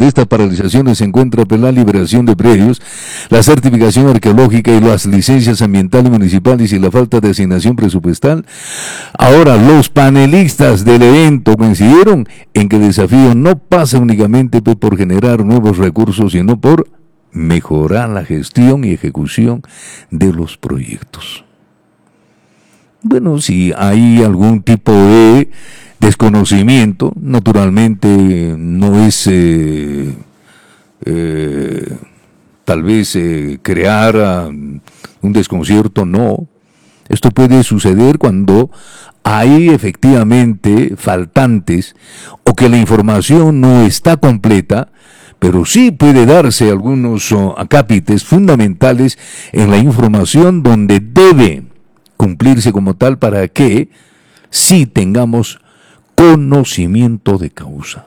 de estas paralizaciones se encuentra la liberación de predios, la certificación arqueológica y las licencias ambientales municipales y la falta de asignación presupuestal. Ahora, los panelistas del evento coincidieron en que el desafío no pasa únicamente por generar nuevos recursos, sino por mejorar la gestión y ejecución de los proyectos. Bueno, si hay algún tipo de desconocimiento, naturalmente no es tal vez crear un desconcierto, no. Esto puede suceder cuando hay efectivamente faltantes o que la información no está completa, pero sí puede darse algunos acápites fundamentales en la información donde debe cumplirse como tal para que sí tengamos conocimiento de causa.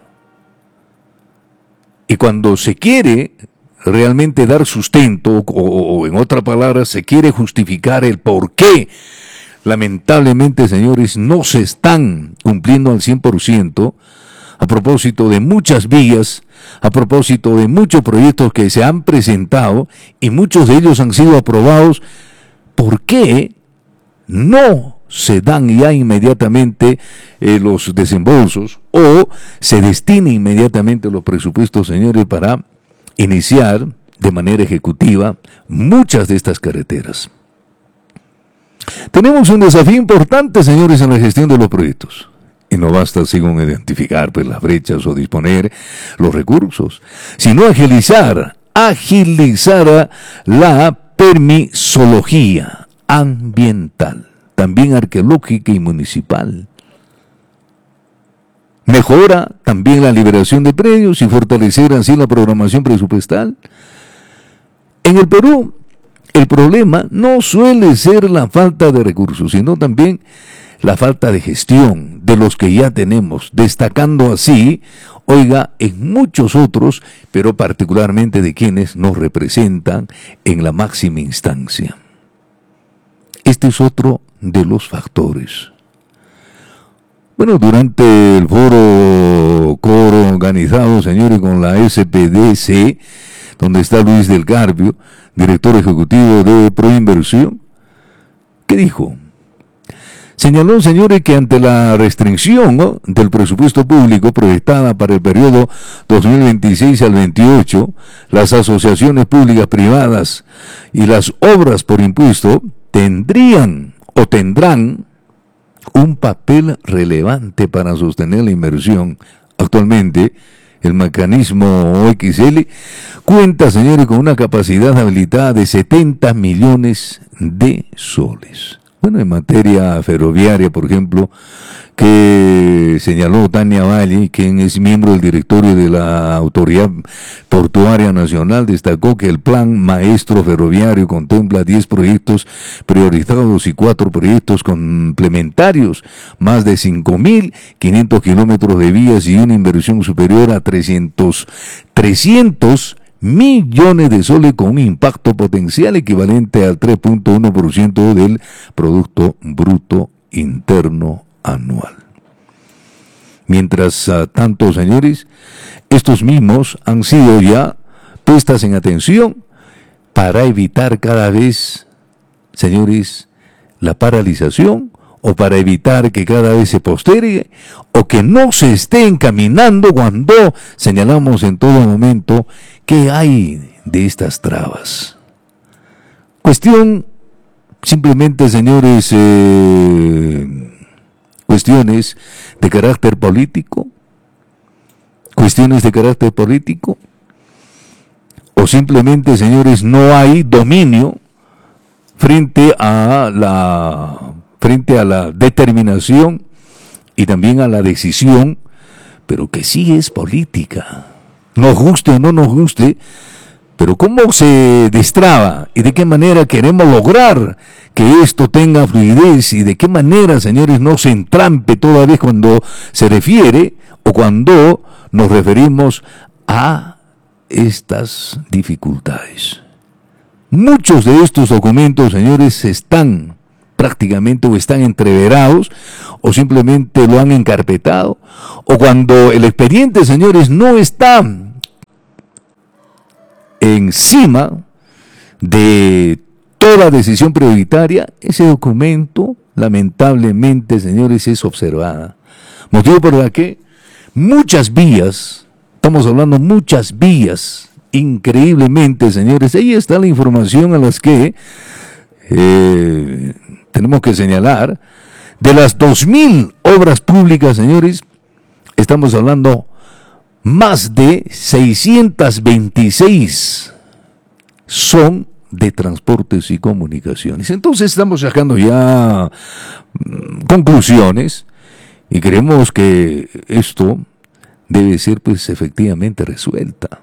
Y cuando se quiere realmente dar sustento, o en otra palabra, se quiere justificar el por qué, lamentablemente, señores, no se están cumpliendo al 100%, a propósito de muchas vías, a propósito de muchos proyectos que se han presentado y muchos de ellos han sido aprobados, ¿por qué no se dan ya inmediatamente los desembolsos o se destina inmediatamente los presupuestos, señores, para iniciar de manera ejecutiva muchas de estas carreteras? Tenemos un desafío importante, señores, en la gestión de los proyectos. Y no basta así con identificar las brechas o disponer los recursos, sino agilizar la permisología ambiental, también arqueológica y municipal. Mejora también la liberación de predios y fortalecer así la programación presupuestal. En el Perú, el problema no suele ser la falta de recursos, sino también la falta de gestión de los que ya tenemos, destacando así, oiga, en muchos otros, pero particularmente de quienes nos representan en la máxima instancia. Este es otro de los factores. Bueno, durante el foro coorganizado, señores, con la SPDC, donde está Luis del Carpio, director ejecutivo de Proinversión, ¿qué dijo? Señaló, señores, que ante la restricción del presupuesto público proyectada para el periodo 2026 al 28, las asociaciones públicas privadas y las obras por impuesto tendrán un papel relevante para sostener la inversión. Actualmente, el mecanismo OXL cuenta, señores, con una capacidad habilitada de 70 millones de soles. Bueno, en materia ferroviaria, por ejemplo, que señaló Tania Valle, quien es miembro del directorio de la Autoridad Portuaria Nacional, destacó que el Plan Maestro Ferroviario contempla 10 proyectos priorizados y 4 proyectos complementarios, más de 5.500 kilómetros de vías y una inversión superior a 300 millones de soles con un impacto potencial equivalente al 3.1% del Producto Bruto Interno Anual. Mientras tanto, señores, estos mismos han sido ya puestas en atención para evitar cada vez, señores, la paralización, o para evitar que cada vez se postergue o que no se esté encaminando cuando señalamos en todo momento qué hay de estas trabas. Cuestión simplemente, señores, cuestiones de carácter político, o simplemente, señores, no hay dominio frente a la determinación y también a la decisión, pero que sí es política. Nos guste o no nos guste, pero cómo se destraba y de qué manera queremos lograr que esto tenga fluidez y de qué manera, señores, no se entrampe toda vez cuando se refiere o cuando nos referimos a estas dificultades. Muchos de estos documentos, señores, están prácticamente o están entreverados o simplemente lo han encarpetado, o cuando el expediente, señores, no está encima de toda decisión prioritaria, ese documento, lamentablemente, señores, es observada. Motivo por el que muchas vías, estamos hablando muchas vías, increíblemente, señores, ahí está la información a las que tenemos que señalar. De las 2.000 obras públicas, señores, estamos hablando más de 626 son de transportes y comunicaciones. Entonces estamos sacando ya conclusiones y creemos que esto debe ser pues efectivamente resuelta.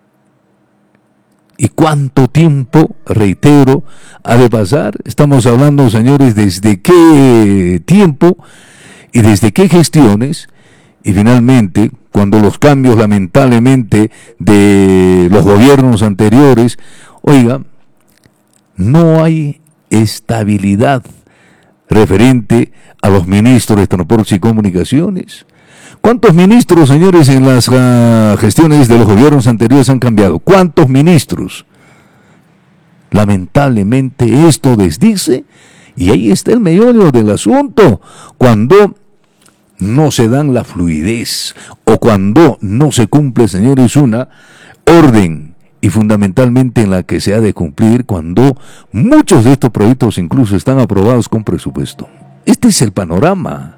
¿Y cuánto tiempo, reitero, ha de pasar? Estamos hablando, señores, desde qué tiempo y desde qué gestiones. Y finalmente, cuando los cambios, lamentablemente, de los gobiernos anteriores, oiga, no hay estabilidad referente a los ministros de Transportes y Comunicaciones. ¿Cuántos ministros, señores, en las gestiones de los gobiernos anteriores han cambiado? ¿Cuántos ministros? Lamentablemente esto desdice, y ahí está el meollo del asunto. Cuando no se dan la fluidez o cuando no se cumple, señores, una orden y fundamentalmente en la que se ha de cumplir cuando muchos de estos proyectos incluso están aprobados con presupuesto. Este es el panorama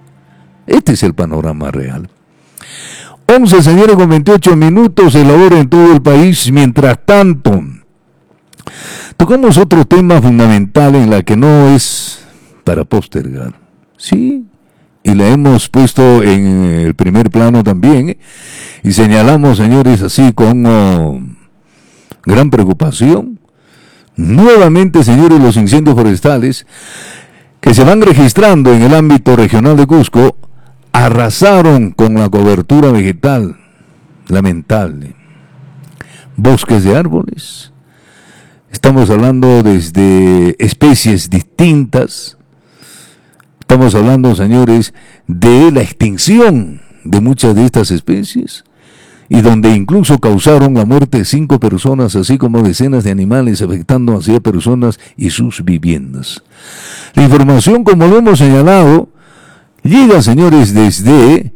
real. 11, señores, con 28 minutos, el hora en todo el país. Mientras tanto, tocamos otro tema fundamental en la que no es para postergar, ¿sí? Y la hemos puesto en el primer plano también, y señalamos, señores, así con gran preocupación, nuevamente, señores, los incendios forestales que se van registrando en el ámbito regional de Cusco arrasaron con la cobertura vegetal, lamentable, bosques de árboles, estamos hablando desde especies distintas, estamos hablando, señores, de la extinción de muchas de estas especies, y donde incluso causaron la muerte de 5 personas, así como decenas de animales, afectando a 100 personas y sus viviendas. La información, como lo hemos señalado, llega, señores, desde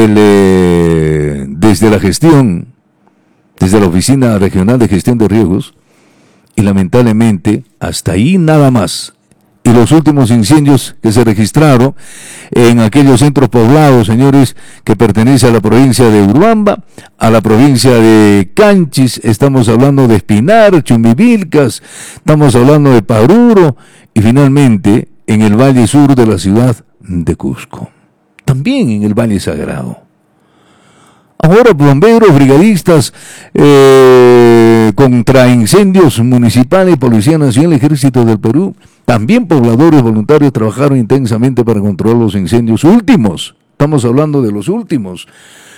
la gestión, desde la Oficina Regional de Gestión de Riesgos, y lamentablemente hasta ahí nada más. Y los últimos incendios que se registraron en aquellos centros poblados, señores, que pertenecen a la provincia de Urubamba, a la provincia de Canchis, estamos hablando de Espinar, Chumbivilcas, estamos hablando de Paruro, y finalmente en el Valle Sur de la ciudad de Cusco, también en el Valle Sagrado. Ahora bomberos, brigadistas, contra incendios municipales, Policía Nacional, Ejército del Perú, también pobladores voluntarios trabajaron intensamente para controlar los incendios últimos. Estamos hablando de los últimos,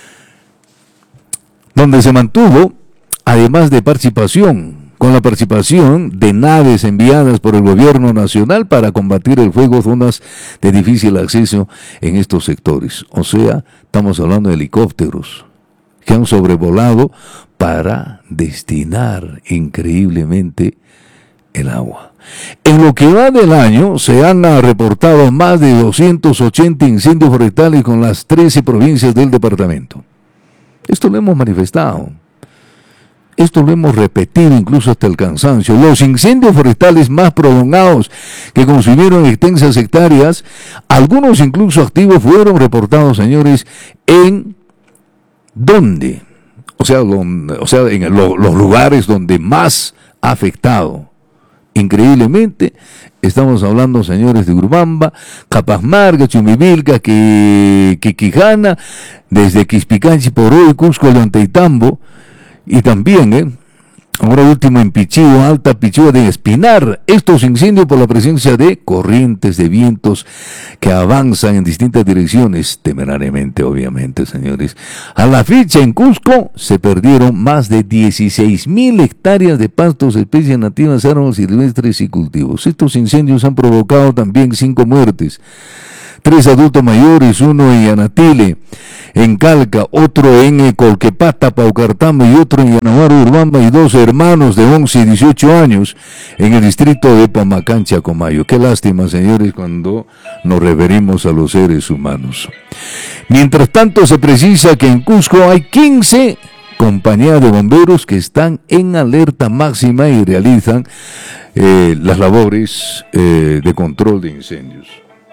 donde se mantuvo, además de participación, con la participación de naves enviadas por el gobierno nacional para combatir el fuego, zonas de difícil acceso en estos sectores. O sea, estamos hablando de helicópteros que han sobrevolado para destinar increíblemente el agua. En lo que va del año se han reportado más de 280 incendios forestales con las 13 provincias del departamento. Esto lo hemos manifestado. Esto lo hemos repetido incluso hasta el cansancio. Los incendios forestales más prolongados que consumieron extensas hectáreas, algunos incluso activos, fueron reportados, señores, en ¿dónde? O sea, en los lugares donde más ha afectado. Increíblemente, estamos hablando, señores, de Urubamba, Capazmarga, Chumbivilca, Quiquijana, desde Quispicanchi, Poroy, Cusco, Ollantaytambo, y también, ahora último en Pichío, Alta Pichío de Espinar, estos incendios por la presencia de corrientes de vientos que avanzan en distintas direcciones, temerariamente, obviamente, señores. A la fecha, en Cusco, se perdieron más de 16.000 hectáreas de pastos, especies nativas, árboles silvestres y cultivos. Estos incendios han provocado también 5 muertes, 3 adultos mayores, uno en Yanatile, en Calca, otro en Colquepata, Paucartambo y otro en Yanaguaro, Urbamba, y 2 hermanos de 11 y 18 años en el distrito de Pamacán, Chacomayo. Qué lástima, señores, cuando nos referimos a los seres humanos. Mientras tanto, se precisa que en Cusco hay 15 compañías de bomberos que están en alerta máxima y realizan las labores de control de incendios.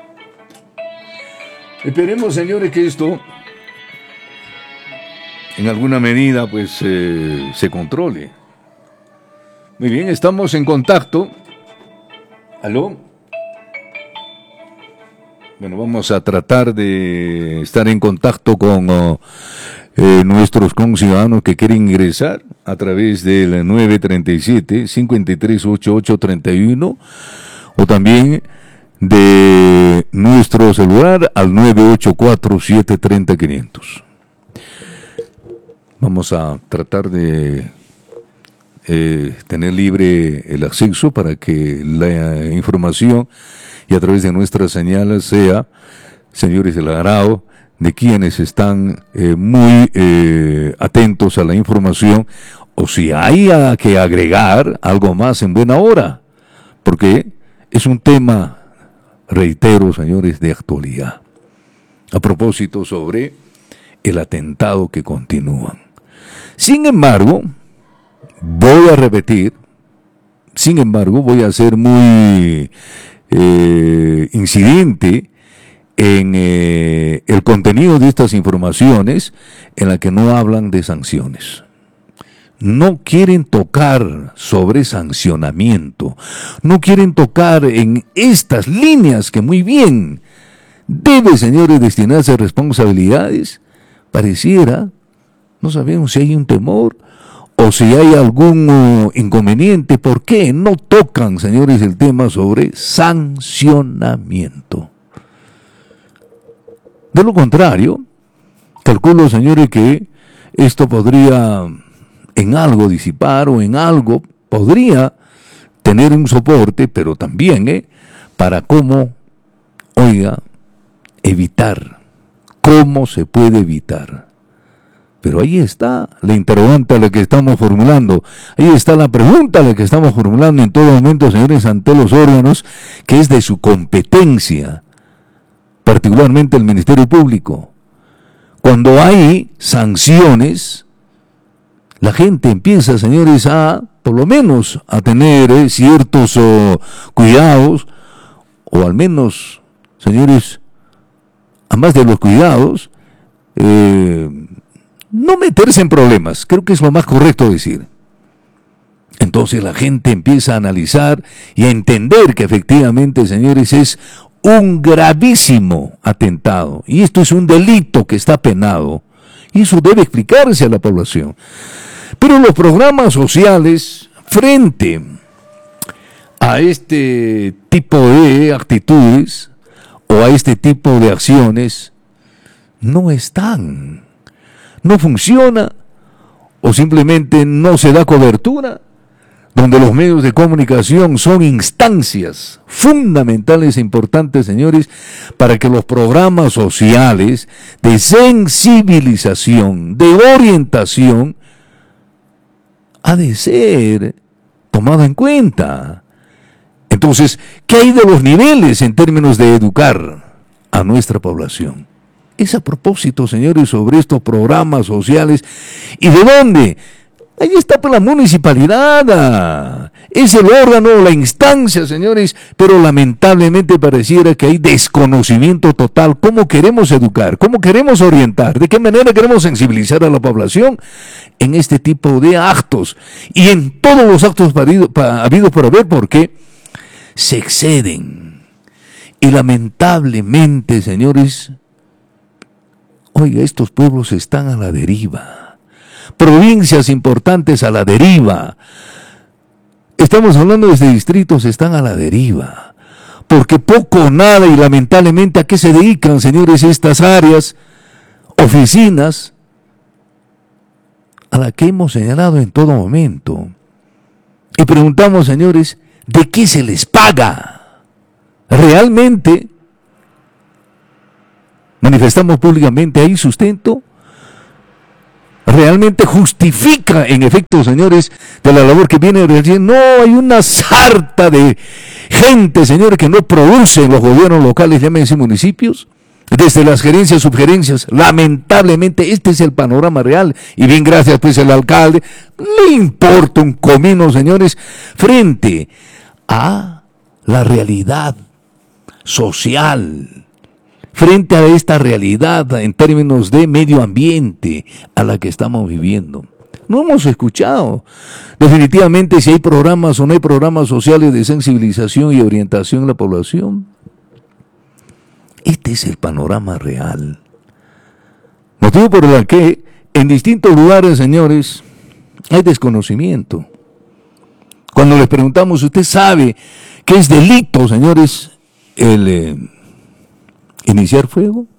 Esperemos, señores, que esto en alguna medida pues se controle. Muy bien, estamos en contacto. ¿Aló? Bueno, vamos a tratar de estar en contacto con nuestros conciudadanos que quieren ingresar a través del 937-538831 o también de nuestro celular al 984-730-500. Vamos a tratar de tener libre el acceso para que la información y a través de nuestras señales sea, señores del agrado de quienes están muy atentos a la información, o si hay que agregar algo más en buena hora, porque es un tema, reitero, señores, de actualidad. A propósito sobre el atentado que continúan. Sin embargo, voy a repetir, voy a ser muy incidente en el contenido de estas informaciones en la que no hablan de sanciones. No quieren tocar sobre sancionamiento, no quieren tocar en estas líneas que muy bien debe, señores, destinarse a responsabilidades. Pareciera, no sabemos si hay un temor o si hay algún inconveniente. ¿Por qué no tocan, señores, el tema sobre sancionamiento? De lo contrario, calculo, señores, que esto podría en algo disipar o en algo podría tener un soporte, pero también para cómo, evitar. ¿Cómo se puede evitar? Pero ahí está la interrogante a la que estamos formulando. Ahí está la pregunta a la que estamos formulando en todo momento, señores, ante los órganos que es de su competencia, particularmente el Ministerio Público. Cuando hay sanciones, la gente empieza, señores, por lo menos a tener ciertos cuidados, o al menos, señores, a más de los cuidados, no meterse en problemas. Creo que es lo más correcto decir. Entonces la gente empieza a analizar y a entender que efectivamente, señores, es un gravísimo atentado. Y esto es un delito que está penado. Y eso debe explicarse a la población. Pero los programas sociales, frente a este tipo de actitudes o a este tipo de acciones, no están. No funciona o simplemente no se da cobertura, donde los medios de comunicación son instancias fundamentales e importantes, señores, para que los programas sociales de sensibilización, de orientación, ha de ser tomado en cuenta. Entonces, ¿qué hay de los niveles en términos de educar a nuestra población? Es a propósito, señores, sobre estos programas sociales. ¿Y de dónde? Ahí está por la municipalidad. Es el órgano, la instancia, señores, pero lamentablemente pareciera que hay desconocimiento total. ¿Cómo queremos educar? ¿Cómo queremos orientar? ¿De qué manera queremos sensibilizar a la población en este tipo de actos? Y en todos los actos habidos por haber, porque se exceden. Y lamentablemente, señores, estos pueblos están a la deriva. Provincias importantes a la deriva. Estamos hablando de distritos, están a la deriva. Porque poco o nada, y lamentablemente, ¿a qué se dedican, señores, estas áreas, oficinas, a la que hemos señalado en todo momento? Y preguntamos, señores, ¿de qué se les paga? ¿Realmente manifestamos públicamente ahí sustento, realmente justifica, en efecto, señores, de la labor que viene realizando. No, hay una sarta de gente, señores, que no produce en los gobiernos locales, llámense municipios, desde las gerencias, subgerencias. Lamentablemente, este es el panorama real. Y bien, gracias, pues, el alcalde. Le importa un comino, señores, frente a la realidad social, frente a esta realidad en términos de medio ambiente a la que estamos viviendo. No hemos escuchado definitivamente si hay programas o no hay programas sociales de sensibilización y orientación a la población. Este es el panorama real. Motivo por el que en distintos lugares, señores, hay desconocimiento. Cuando les preguntamos, ¿usted sabe que es delito, señores, el iniciar fuego?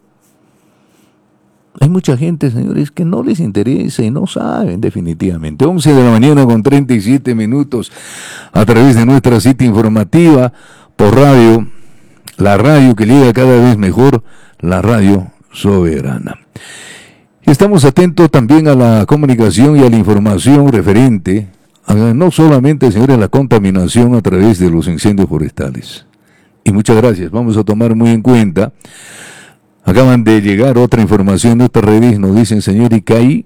Hay mucha gente, señores, que no les interesa y no saben definitivamente. 11 de la mañana con 37 minutos a través de nuestra cita informativa por radio, la radio que llega cada vez mejor, la radio soberana. Estamos atentos también a la comunicación y a la información referente a, no solamente, señores, a la contaminación a través de los incendios forestales. Y muchas gracias, vamos a tomar muy en cuenta. Acaban de llegar otra información de otras redes, nos dicen, señor Icay,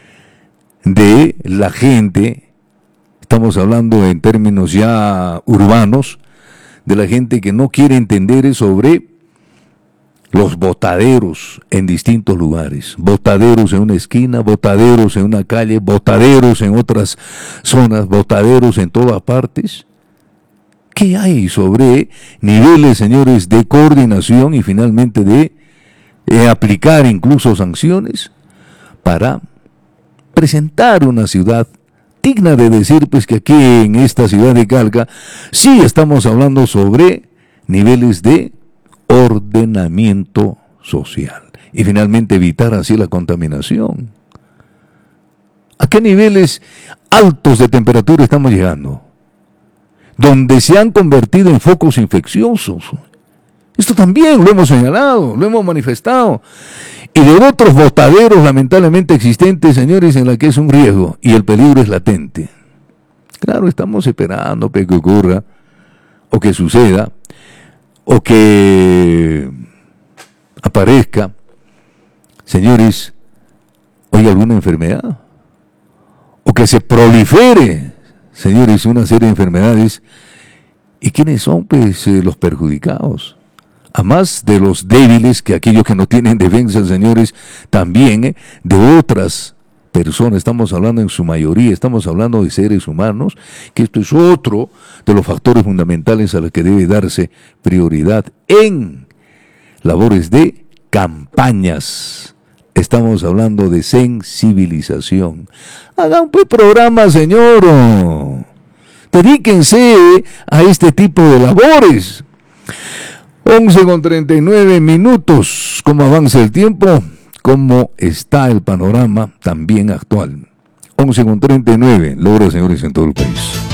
de la gente, estamos hablando en términos ya urbanos, de la gente que no quiere entender sobre los botaderos en distintos lugares. Botaderos en una esquina, botaderos en una calle, botaderos en otras zonas, botaderos en todas partes. ¿Qué hay sobre niveles, señores, de coordinación y finalmente de aplicar incluso sanciones para presentar una ciudad digna de decir, pues, que aquí en esta ciudad de Calca sí estamos hablando sobre niveles de ordenamiento social y finalmente evitar así la contaminación? ¿A qué niveles altos de temperatura estamos llegando? Donde se han convertido en focos infecciosos. Esto también lo hemos señalado, lo hemos manifestado. Y de otros botaderos lamentablemente existentes, señores, en la que es un riesgo y el peligro es latente. Claro, estamos esperando que ocurra, o que suceda, o que aparezca, señores, hoy alguna enfermedad, o que se prolifere, señores, una serie de enfermedades. ¿Y quiénes son, pues, los perjudicados? A más de los débiles, que aquellos que no tienen defensa, señores, también de otras personas. Estamos hablando en su mayoría, estamos hablando de seres humanos, que esto es otro de los factores fundamentales a los que debe darse prioridad en labores de campañas. Estamos hablando de sensibilización. Hagan pues programas, señor. Dedíquense a este tipo de labores. 11 con 39 minutos. ¿Cómo avanza el tiempo? ¿Cómo está el panorama también actual? 11 con 39. Logros, señores, en todo el país.